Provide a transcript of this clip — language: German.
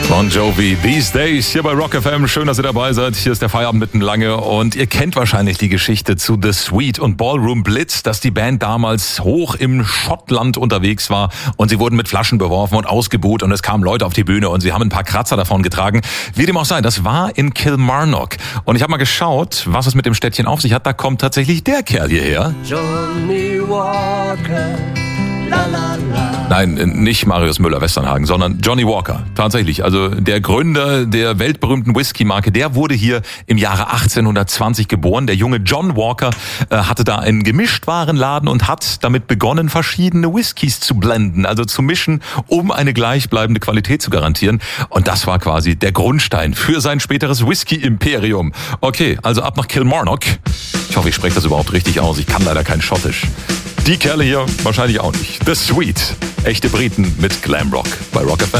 Bon Jovi, These Days, hier bei Rock FM. Schön, dass ihr dabei seid. Hier ist der Feierabend mitten lange und ihr kennt wahrscheinlich die Geschichte zu The Sweet und Ballroom Blitz, dass die Band damals hoch im Schottland unterwegs war und sie wurden mit Flaschen beworfen und ausgebuht und es kamen Leute auf die Bühne und sie haben ein paar Kratzer davon getragen. Wie dem auch sei, das war in Kilmarnock und ich habe mal geschaut, was es mit dem Städtchen auf sich hat. Da kommt tatsächlich der Kerl hierher. Johnny Walker, la la la. Nein, nicht Marius Müller-Westernhagen, sondern Johnny Walker. Tatsächlich, also der Gründer der weltberühmten Whisky-Marke, der wurde hier im Jahre 1820 geboren. Der junge John Walker hatte da einen Gemischtwarenladen und hat damit begonnen, verschiedene Whiskys zu blenden, also zu mischen, um eine gleichbleibende Qualität zu garantieren. Und das war quasi der Grundstein für sein späteres Whisky-Imperium. Okay, also ab nach Kilmarnock. Ich hoffe, ich spreche das überhaupt richtig aus. Ich kann leider kein Schottisch. Die Kerle hier wahrscheinlich auch nicht. The Sweet. Echte Briten mit Glamrock bei Rock FM.